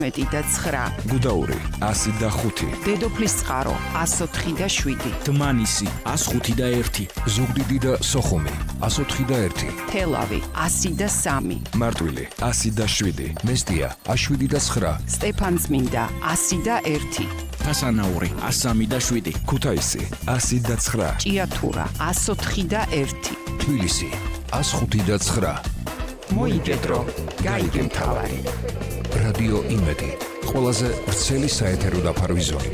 9. გუდაური 105. დედოფლის წყარო 104.7. დმანისი 105.1. ზუგდიდი და სოხუმი 104.1. თელავი 103. მარტვილი 107. მესტია 7.9. სტეფანწმინდა 101. თასანაური 103.7. ქუთაისი 109. ჭიათურა 104.1. თბილისი 105.9. მოიგედრო, გაიგე მთავარი. რადიო იმედი, ყველაზე ვრცელი საეთერო დაფარვის ზონით.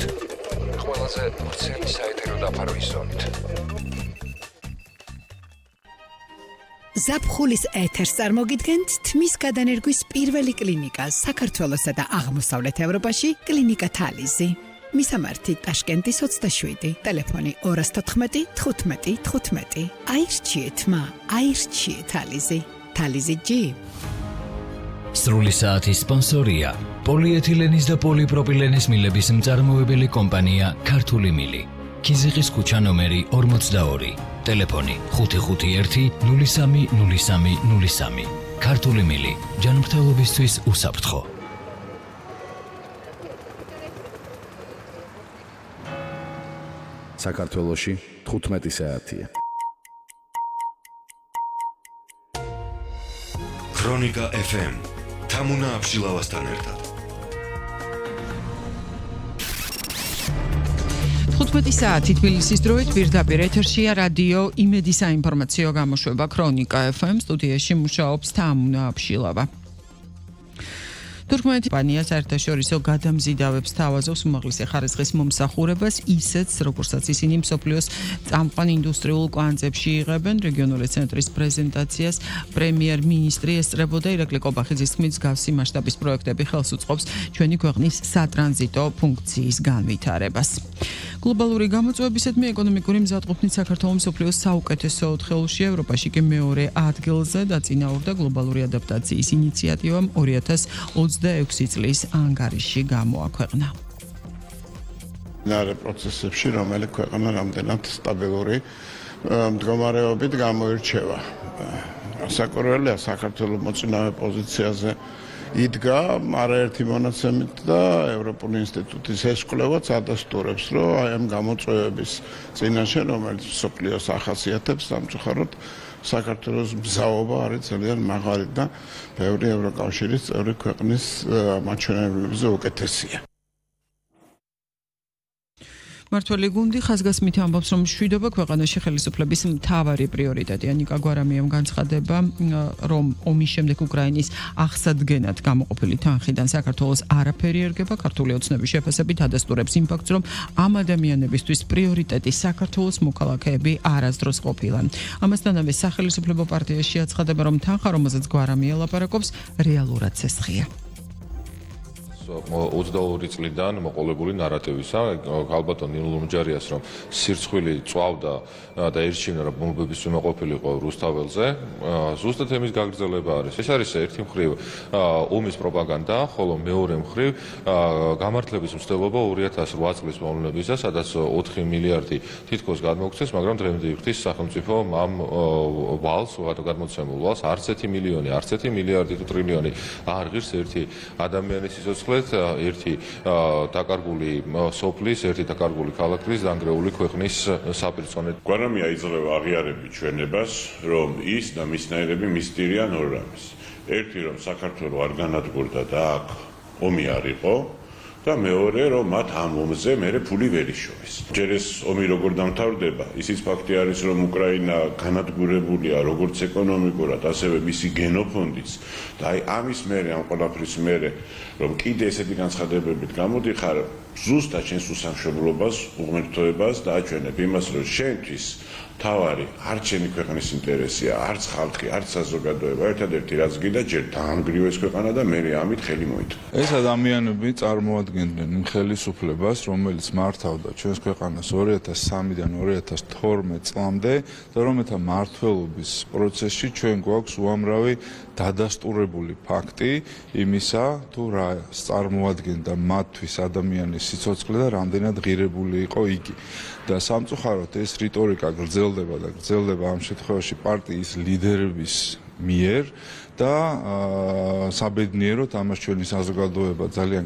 ზაფხულის ეთერს წარმოგიდგენთ თმის გადანერგვის პირველი კლინიკა საქართველოსა და აღმოსავლეთ ევროპაში კლინიკა თალიზი. მისამართი ტაშკენტის 27, ტელეფონი 214 15 15. აირჩიეთ მა, აირჩიეთ თალიზი. თალიზი ჯი. სრული საათის სპონსორია პოლიეთილენის და პოლიპროპილენის მილების მწარმოებელი კომპანია ქართული მილი. ქიზიყის ქუჩა ნომერი 42, ტელეფონი 551 03 03 03. ქართული მილი, ჯანმრთელობისთვის უსაფრთხო. საქართველოში 15 საათია. ქრონიკა FM თამუნა აბშილავასთან ერთად. 15 საათი თბილისის დროით პირდაპირ ეთერშია რადიო იმედი საინფორმაციო გამოშვება ქრონიკა FM. სტუდიაში მუშაობს თამუნა აბშილავა. თურქმენეთის კომპანია საერთაშორისო გადამზიდავებს თავაზობს უმაღლესი ხარისხის მომსახურებას, ისეც როგორცაც ისინი მსოფლიოს წამყვან ინდუსტრიულ კვანძებში იღებენ. რეგიონული ცენტრის პრეზენტაციას პრემიერ-მინისტრი ესწრებოდა. ირაკლი კობახიძის თქმით, მსგავსი მასშტაბის პროექტები ხელს უწყობს ჩვენი ქვეყნის სატრანზიტო ფუნქციის განვითარებას. გლობალური გამოწვევებისადმი ეკონომიკური მზადყოფნით საქართველოს მსოფლიოს საუკეთესო 4-ში, ევროპაში კი მეორე ადგილზე დაწინაურდა გლობალური ადაპტაციის ინიციატივამ 2026 წლის ანგარიში გამოაქვეყნა. ნარე პროცესებში, რომელიც ქვეყანა რამდენად სტაბილური მდგომარეობით გამოირჩევა. საკურველია საქართველოს მოწინავე პოზიციაზე იდგა არაერთი მონაცემით და ევროპული ინსტიტუტის ეს კვლევაც ადასტურებს, რომ აი ამ გამოწვევების წინაშე, რომელიც მსოფლიოს ახასიათებს, სამწუხაროდ საქართველოს მზაობა არის ძალიან მაღალი და ბევრი ევროკავშირის წევრი ქვეყნის მაჩვენებლებზე უკეთესია. მართველი გუნდი ხაზგასმით ამბობს, რომ მშვიდობა ქვეყანაში ხელისუფლების მთავარი პრიორიტეტია. ნიკა გვარამიამ განცხადება, რომ ომის შემდეგ უკრაინის აღსადგენად გამოყოფილი თანხიდან საქართველოს არაფერი ერგება. ქართული ოცნების შეფასებით ადასტურებს იმ ფაქტს, რომ ამ ადამიანებისთვის პრიორიტეტი საქართველოს მოქალაქეები არასდროს ყოფილა. ამასთანავე სახელმწიფო პარტია შეაცხადება, რომ თანხა, რომელზეც გვარამი ელაპარაკობს, რეალურად ცეცხლია. 22 წლიდან მოყოლებული ნარატივისა, ალბათ ნილუმჯარიას რომ სირცხვილი წვავდა და ერჩივნა რომ ბომბების უმოყოფილიყო რუსთაველზე, ზუსტად ამის გაგრძელება არის. ეს არის ერთი მხრივ ომის პროპაგანდა, ხოლო მეორე მხრივ გამართლების მცდელობა 2008 წლის მოვლენებისა, სადაც 4 მილიარდი თითქოს გადმოგცეს, მაგრამ დღემდე იხდის სახელმწიფო ამ ვალს, გადმოცემულ ვალს, არც 1 მილიონი, არც 1 მილიარდი თუ ტრილიონი არ ღირს ერთი ადამიანის სიცოცხლე, ერთი დაკარგული სოფლის, ერთი დაკარგული ქალაქის, დანგრეული ქვეყნის საპირწონედ. გვარამი აიძლევა აღიარებით ჩვენებას, რომ ის და მისნაირები მისდირიან ორ რამეს. ერთი, რომ საქართველოს არ განადგურდა და აქ ომი არ იყო და მეორე, რომ მათ ამ ომზე მერე ფული ვერ იშოვეს. ჯერ ეს ომი როგორ დამთავრდება, ისიც ფაქტი არის, რომ უკრაინა განადგურებულია როგორც ეკონომიკურად, ასევე მისი გენოფონდიც და აი ამის მერე, ამ ყველაფრის მერე, რომ კიდე ესეთი განცხადებებით გამოდიხარ, ზუსტად შენს უსამშობლობას, უღმრთოებას დააჩვენებ იმას, რომ შენთვის თავარი არც შენი ქვეყნის ინტერესია, არც ხალხი, არც საზოგადოება, ერთადერთი რაც გინდა, ჯერ დაანგრიოს ქვეყანა და მერე ამით ხელი მოითხოვ. ეს ადამიანები წარმოადგენდნენ იმ ხელისუფლებას, რომელიც მართავდა ჩვენს ქვეყანას 2003-დან 2012 წლამდე და რომელთა მმართველობის პროცესში ჩვენ გვაქვს უამრავი დადასტურებული ფაქტი იმისა, თუ რა წარმოადგენდა მათთვის ადამიანის სიცოცხლე და რამდენად ღირებული იყო იგი. და სამწუხაროდ ეს რიტორიკა გრძელდება და გრძელდება ამ შემთხვევაში პარტიის ლიდერების მიერ და საბედნიეროდ ამას ჩვენი საზოგადოება ძალიან